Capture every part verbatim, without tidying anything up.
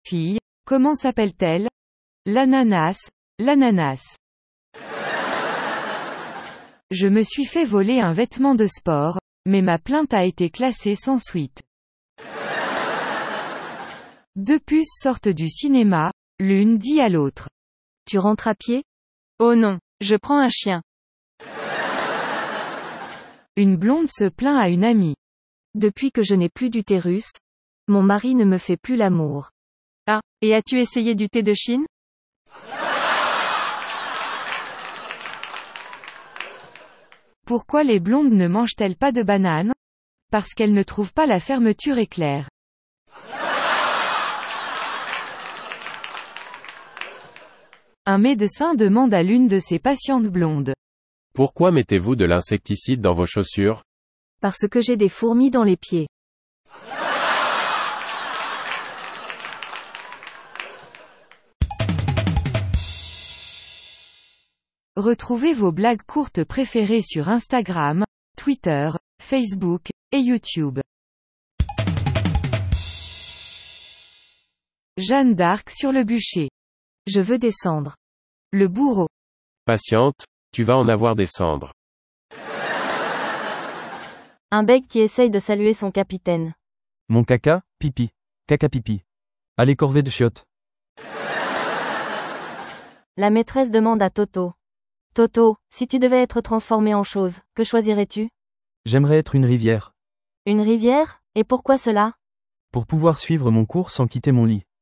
fille, comment s'appelle-t-elle? L'ananas, l'ananas. Je me suis fait voler un vêtement de sport, mais ma plainte a été classée sans suite. Deux puces sortent du cinéma, l'une dit à l'autre. Tu rentres à pied? Oh non, je prends un chien. Une blonde se plaint à une amie. Depuis que je n'ai plus d'utérus, mon mari ne me fait plus l'amour. Ah, et as-tu essayé du thé de Chine? Pourquoi les blondes ne mangent-elles pas de bananes? Parce qu'elles ne trouvent pas la fermeture éclair. Un médecin demande à l'une de ses patientes blondes. Pourquoi mettez-vous de l'insecticide dans vos chaussures? Parce que j'ai des fourmis dans les pieds. Retrouvez vos blagues courtes préférées sur Instagram, Twitter, Facebook, et YouTube. Jeanne d'Arc sur le bûcher. Je veux descendre. Le bourreau. Patiente, tu vas en avoir des cendres. Un bègue qui essaye de saluer son capitaine. Mon caca, pipi. Caca pipi. Allez corvée de chiottes. La maîtresse demande à Toto. Toto, si tu devais être transformé en chose, que choisirais-tu? J'aimerais être une rivière. Une rivière? Et pourquoi cela? Pour pouvoir suivre mon cours sans quitter mon lit.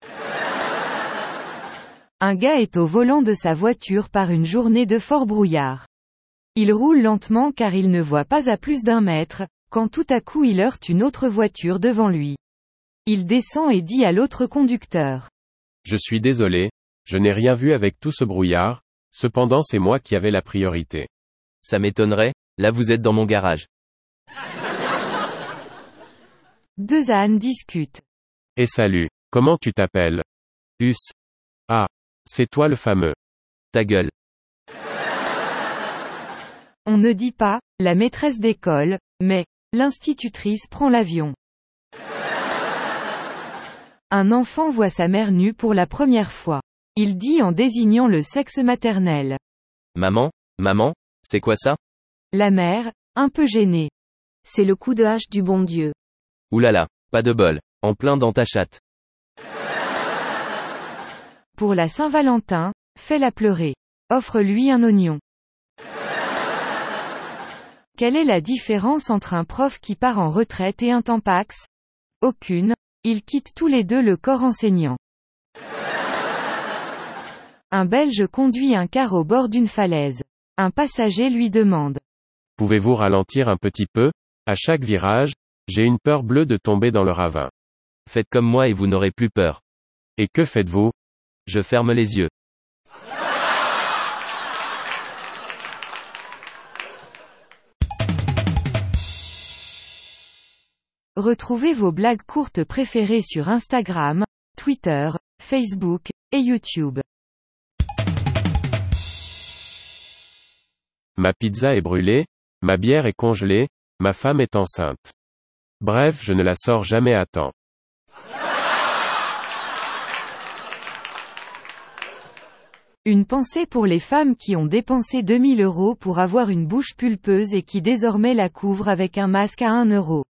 Un gars est au volant de sa voiture par une journée de fort brouillard. Il roule lentement car il ne voit pas à plus d'un mètre, quand tout à coup il heurte une autre voiture devant lui. Il descend et dit à l'autre conducteur. Je suis désolé, je n'ai rien vu avec tout ce brouillard, cependant c'est moi qui avais la priorité. Ça m'étonnerait, là vous êtes dans mon garage. Deux ânes discutent. Et salut, comment tu t'appelles? Us. Ah, c'est toi le fameux. Ta gueule. On ne dit pas, la maîtresse d'école, mais, l'institutrice prend l'avion. Un enfant voit sa mère nue pour la première fois. Il dit en désignant le sexe maternel. Maman, maman, c'est quoi ça? La mère, un peu gênée. C'est le coup de hache du bon Dieu. Oulala, pas de bol, en plein dans ta chatte. Pour la Saint-Valentin, fais-la pleurer. Offre-lui un oignon. Quelle est la différence entre un prof qui part en retraite et un tampax? Aucune, ils quittent tous les deux le corps enseignant. Un Belge conduit un car au bord d'une falaise. Un passager lui demande. Pouvez-vous ralentir un petit peu? À chaque virage, j'ai une peur bleue de tomber dans le ravin. Faites comme moi et vous n'aurez plus peur. Et que faites-vous? Je ferme les yeux. Retrouvez vos blagues courtes préférées sur Instagram, Twitter, Facebook, et YouTube. Ma pizza est brûlée, ma bière est congelée, ma femme est enceinte. Bref, je ne la sors jamais à temps. Une pensée pour les femmes qui ont dépensé deux mille euros pour avoir une bouche pulpeuse et qui désormais la couvrent avec un masque à un euro.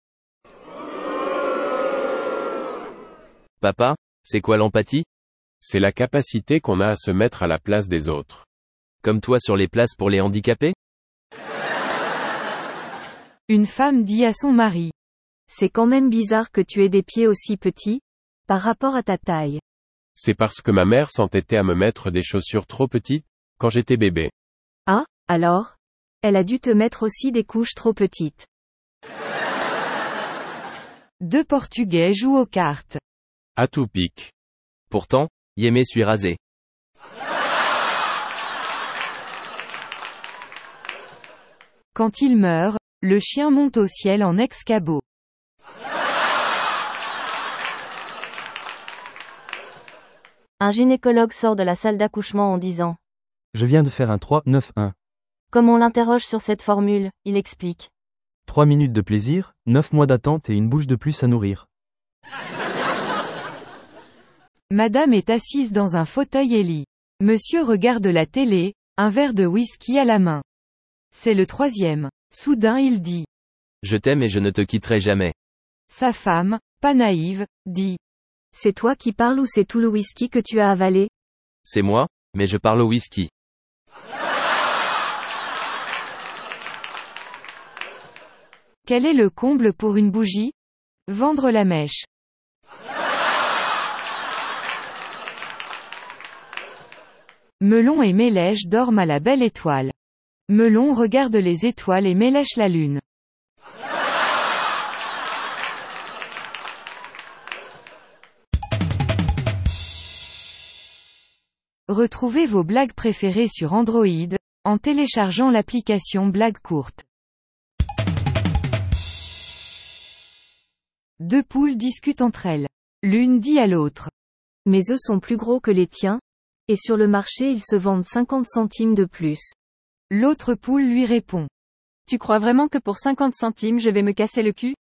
Papa, c'est quoi l'empathie? C'est la capacité qu'on a à se mettre à la place des autres. Comme toi sur les places pour les handicapés? Une femme dit à son mari. C'est quand même bizarre que tu aies des pieds aussi petits, par rapport à ta taille. C'est parce que ma mère s'entêtait à me mettre des chaussures trop petites, quand j'étais bébé. Ah, alors? Elle a dû te mettre aussi des couches trop petites. Deux Portugais jouent aux cartes. À tout pique. Pourtant, Yémé suis rasé. Quand il meurt, le chien monte au ciel en ex-cabot. Un gynécologue sort de la salle d'accouchement en disant. Je viens de faire un trois neuf un. Comme on l'interroge sur cette formule, il explique. trois minutes de plaisir, neuf mois d'attente et une bouche de plus à nourrir. Madame est assise dans un fauteuil et lit. Monsieur regarde la télé, un verre de whisky à la main. C'est le troisième. Soudain il dit. Je t'aime et je ne te quitterai jamais. Sa femme, pas naïve, dit. C'est toi qui parles ou c'est tout le whisky que tu as avalé? C'est moi, mais je parle au whisky. Quel est le comble pour une bougie? Vendre la mèche. Melon et Mélèche dorment à la belle étoile. Melon regarde les étoiles et Mélèche la lune. Retrouvez vos blagues préférées sur Android, en téléchargeant l'application Blagues courtes. Deux poules discutent entre elles. L'une dit à l'autre. Mes œufs sont plus gros que les tiens, et sur le marché ils se vendent cinquante centimes de plus. L'autre poule lui répond. Tu crois vraiment que pour cinquante centimes je vais me casser le cul?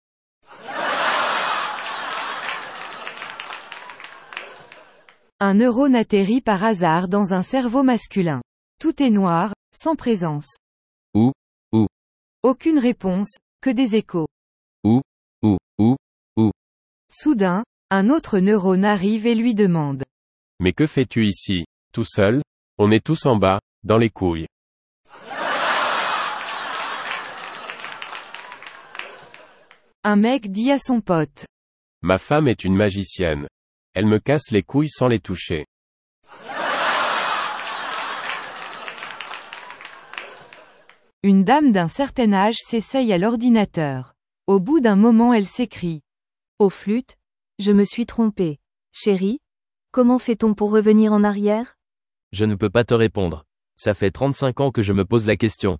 Un neurone atterrit par hasard dans un cerveau masculin. Tout est noir, sans présence. Où? Où? Aucune réponse, que des échos. Où? Où? Où? Où? Soudain, un autre neurone arrive et lui demande. Mais que fais-tu ici, tout seul? On est tous en bas, dans les couilles. Un mec dit à son pote. Ma femme est une magicienne. Elle me casse les couilles sans les toucher. Une dame d'un certain âge s'essaye à l'ordinateur. Au bout d'un moment elle s'écrie. Au flûte, je me suis trompée. Chérie, comment fait-on pour revenir en arrière? Je ne peux pas te répondre. Ça fait trente-cinq ans que je me pose la question.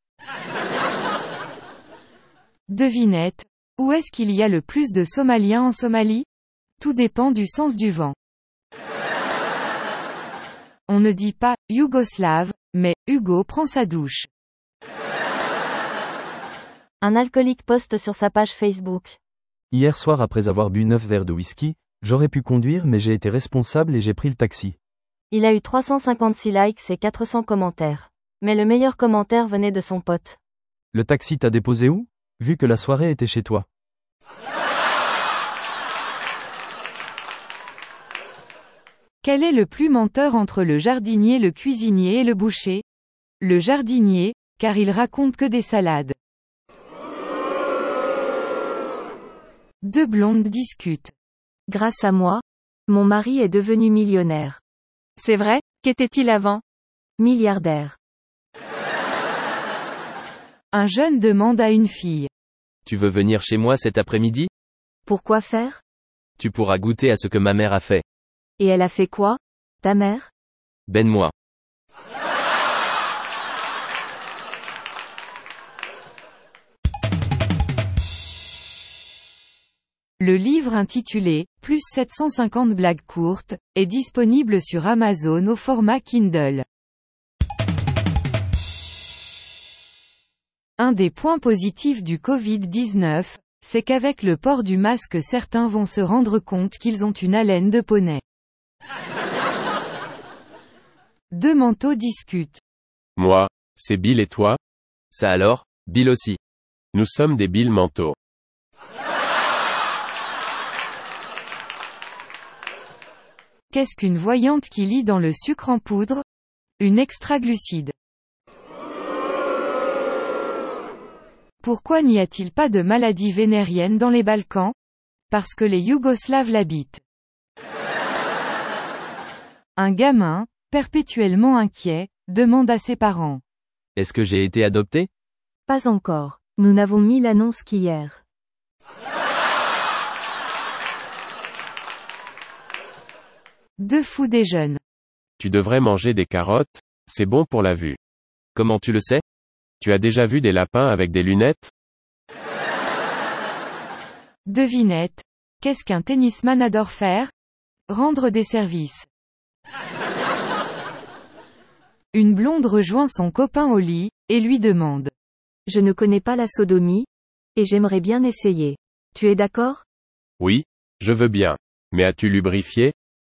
Devinette. Où est-ce qu'il y a le plus de Somaliens en Somalie? Tout dépend du sens du vent. On ne dit pas « Yougoslave », mais « Hugo prend sa douche ». Un alcoolique poste sur sa page Facebook. Hier soir après avoir bu neuf verres de whisky, j'aurais pu conduire mais j'ai été responsable et j'ai pris le taxi. Il a eu trois cent cinquante-six likes et quatre cents commentaires. Mais le meilleur commentaire venait de son pote. Le taxi t'a déposé où? Vu que la soirée était chez toi. Quel est le plus menteur entre le jardinier, le cuisinier et le boucher? Le jardinier, car il raconte que des salades. Deux blondes discutent. Grâce à moi, mon mari est devenu millionnaire. C'est vrai? Qu'était-il avant? Milliardaire. Un jeune demande à une fille. Tu veux venir chez moi cet après-midi? Pourquoi faire? Tu pourras goûter à ce que ma mère a fait. Et elle a fait quoi, ta mère? Ben-moi. Le livre intitulé « Plus sept cent cinquante blagues courtes » est disponible sur Amazon au format Kindle. Un des points positifs du covid dix-neuf, c'est qu'avec le port du masque certains vont se rendre compte qu'ils ont une haleine de poney. Deux manteaux discutent. Moi, c'est Bill et toi? Ça alors, Bill aussi. Nous sommes des Bill manteaux. Qu'est-ce qu'une voyante qui lit dans le sucre en poudre? Une extraglucide. Pourquoi n'y a-t-il pas de maladie vénérienne dans les Balkans? Parce que les Yougoslaves l'habitent. Un gamin, perpétuellement inquiet, demande à ses parents. Est-ce que j'ai été adopté? Pas encore. Nous n'avons mis l'annonce qu'hier. Deux fous déjeunent. Tu devrais manger des carottes, c'est bon pour la vue. Comment tu le sais? Tu as déjà vu des lapins avec des lunettes? Devinette. Qu'est-ce qu'un tennisman adore faire? Rendre des services. Une blonde rejoint son copain au lit, et lui demande. Je ne connais pas la sodomie, et j'aimerais bien essayer. Tu es d'accord? Oui, je veux bien. Mais as-tu lubrifié?